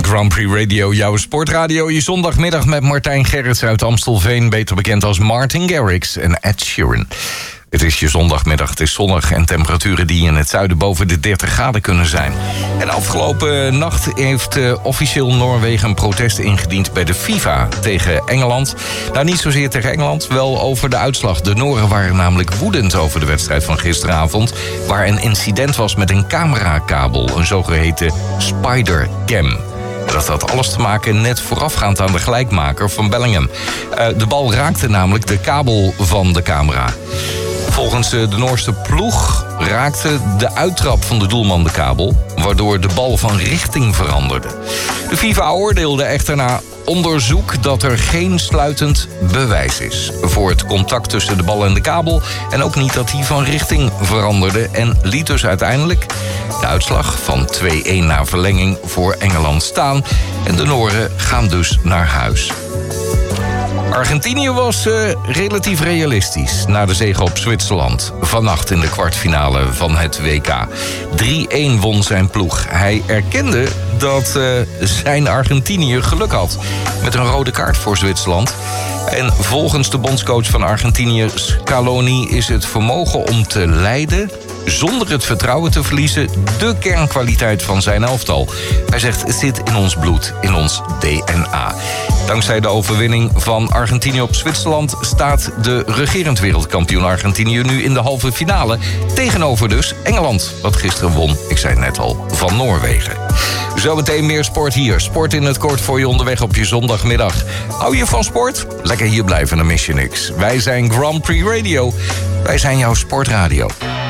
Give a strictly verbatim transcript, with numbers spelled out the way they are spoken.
Grand Prix Radio, jouw sportradio. Je zondagmiddag met Martijn Gerrits uit Amstelveen, beter bekend als Martin Garrix en Ed Sheeran. Het is je zondagmiddag, het is zonnig en temperaturen die in het zuiden boven de dertig graden kunnen zijn. En afgelopen nacht heeft uh, officieel Noorwegen een protest ingediend bij de FIFA tegen Engeland. Nou, niet zozeer tegen Engeland, wel over de uitslag. De Noren waren namelijk woedend over de wedstrijd van gisteravond, waar een incident was met een camerakabel, een zogeheten spidercam. Dat had alles te maken net voorafgaand aan de gelijkmaker van Bellingham. Uh, de bal raakte namelijk de kabel van de camera. Volgens de Noorse ploeg raakte de uittrap van de doelman de kabel, waardoor de bal van richting veranderde. De FIFA oordeelde echter na onderzoek dat er geen sluitend bewijs is voor het contact tussen de bal en de kabel en ook niet dat die van richting veranderde en liet dus uiteindelijk de uitslag van twee-een na verlenging voor Engeland staan en de Noren gaan dus naar huis. Argentinië was uh, relatief realistisch na de zege op Zwitserland. Vannacht in de kwartfinale van het W K. drie-een won zijn ploeg. Hij erkende dat uh, zijn Argentinië geluk had met een rode kaart voor Zwitserland. En volgens de bondscoach van Argentinië, Scaloni, is het vermogen om te leiden zonder het vertrouwen te verliezen de kernkwaliteit van zijn elftal. Hij zegt, het zit in ons bloed, in ons D N A. Dankzij de overwinning van Argentinië op Zwitserland staat de regerend wereldkampioen Argentinië nu in de halve finale. Tegenover dus Engeland, wat gisteren won, ik zei het net al, van Noorwegen. Zometeen meer sport hier. Sport in het kort voor je onderweg op je zondagmiddag. Hou je van sport? Lekker hier blijven, dan mis je niks. Wij zijn Grand Prix Radio. Wij zijn jouw sportradio.